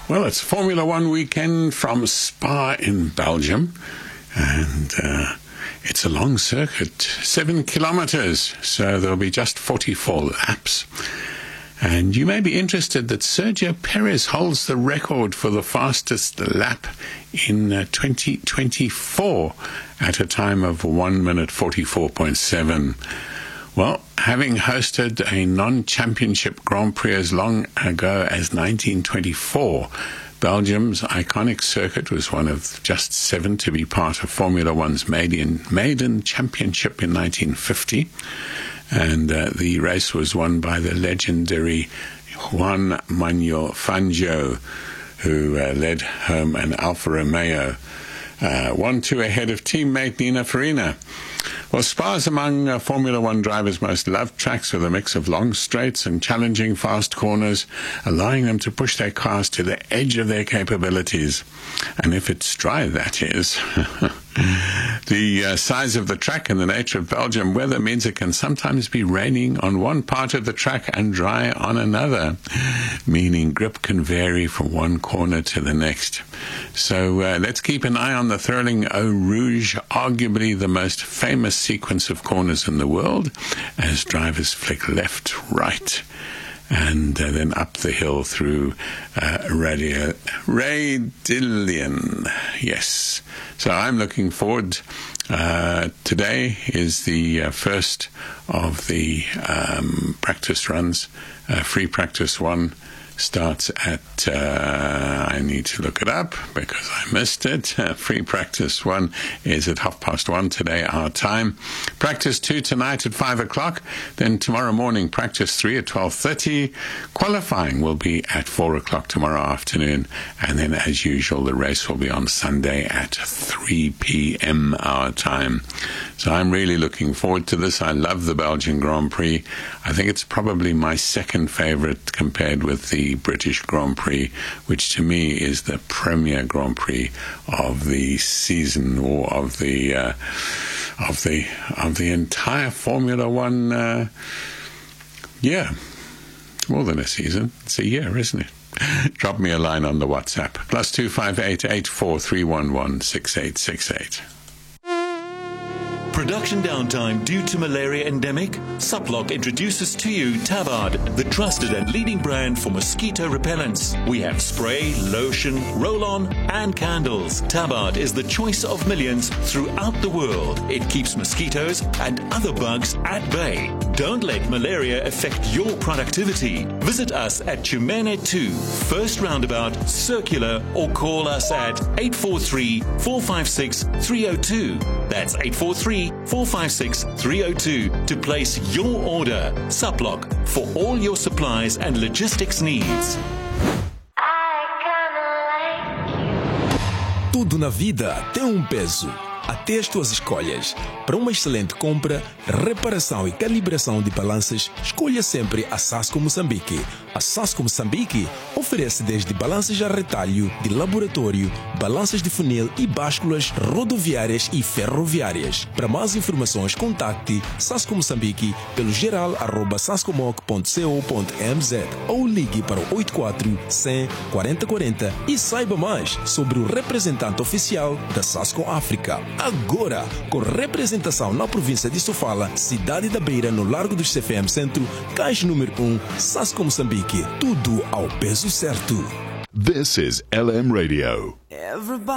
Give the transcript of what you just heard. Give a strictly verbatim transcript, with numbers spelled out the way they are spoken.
Well, it's Formula One weekend from Spa in Belgium, and uh, it's a long circuit, seven kilometers, so there'll be just forty-four laps. And you may be interested that Sergio Perez holds the record for the fastest lap in uh, twenty twenty-four at a time of one minute forty-four point seven. Well, having hosted a non-championship Grand Prix as long ago as nineteen twenty-four, Belgium's iconic circuit was one of just seven to be part of Formula One's maiden, maiden championship in nineteen fifty. And uh, the race was won by the legendary Juan Manuel Fangio, who uh, led home an Alfa Romeo, uh, one two ahead of teammate Nina Farina. Well, Spa is among uh, Formula One drivers' most loved tracks, with a mix of long straights and challenging fast corners, allowing them to push their cars to the edge of their capabilities. And if it's dry, that is. The uh, size of the track and the nature of Belgium weather means it can sometimes be raining on one part of the track and dry on another, meaning grip can vary from one corner to the next. So uh, let's keep an eye on the thrilling Eau Rouge, arguably the most famous sequence of corners in the world, as drivers flick left, right, and uh, then up the hill through uh, Radio Radillion. Yes. So I'm looking forward. Uh, today is the uh, first of the um, practice runs. Uh, free practice one starts at, uh, I need to look it up because I missed it. Uh, free practice one is at half past one today, our time. Practice two tonight at five o'clock. Then tomorrow morning, practice three at twelve thirty. Qualifying will be at four o'clock tomorrow afternoon. And then, as usual, the race will be on Sunday at three p.m. our time. So I'm really looking forward to this. I love the Belgian Grand Prix. I think it's probably my second favorite compared with the British Grand Prix, which to me is the premier Grand Prix of the season, or of the uh, of the of the entire Formula One uh, year. It's more than a season; it's a year, isn't it? Drop me a line on the WhatsApp plus two five eight eight four three one one six eight six eight. Production downtime due to malaria endemic? Suplock introduces to you Tabard, the trusted and leading brand for mosquito repellents. We have spray, lotion, roll-on and candles. Tabard is the choice of millions throughout the world. It keeps mosquitoes and other bugs at bay. Don't let malaria affect your productivity. Visit us at Chumene two, First Roundabout, Circular, or call us at eight four three, four five six, three zero two. That's eight four three, four five six, three zero two to place your order. Suplock, for all your supplies and logistics needs. Tudo na vida tem um peso, até as tuas escolhas. Para uma excelente compra, reparação e calibração de balanças, escolha sempre a Sasco Moçambique. A Sasco Moçambique oferece desde balanças a retalho, de laboratório, balanças de funil e básculas rodoviárias e ferroviárias. Para mais informações, contacte Sasco Moçambique pelo geral arroba sascomoc ponto co ponto mz ou ligue para o oito quatro, cem, quarenta quarenta e saiba mais sobre o representante oficial da Sasco África. Agora, com representação na província de Sofala, cidade da Beira, no Largo do C F M Centro, caixa número um, Sasco Moçambique. Tudo ao peso certo. This is L M Radio. Everybody